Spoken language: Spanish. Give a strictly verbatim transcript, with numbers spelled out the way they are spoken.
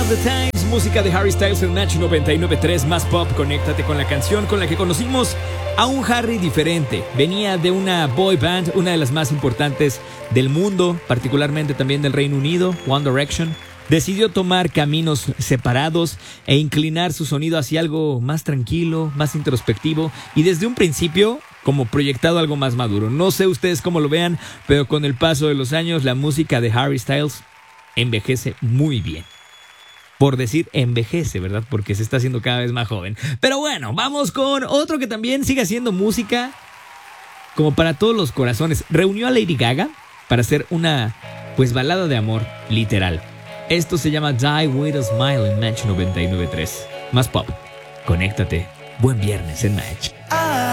the Times, música de Harry Styles en Match noventa y nueve punto tres más pop. Conéctate con la canción con la que conocimos a un Harry diferente. Venía de una boy band, una de las más importantes del mundo, particularmente también del Reino Unido, One Direction. Decidió tomar caminos separados e inclinar su sonido hacia algo más tranquilo, más introspectivo y desde un principio como proyectado algo más maduro. No sé ustedes cómo lo vean, pero con el paso de los años la música de Harry Styles envejece muy bien. Por decir envejece, ¿verdad? Porque se está haciendo cada vez más joven. Pero bueno, vamos con otro que también sigue haciendo música como para todos los corazones. Reunió a Lady Gaga para hacer una, pues, balada de amor literal. Esto se llama Die With A Smile en Match noventa y nueve punto tres. Más pop. Conéctate. Buen viernes en Match.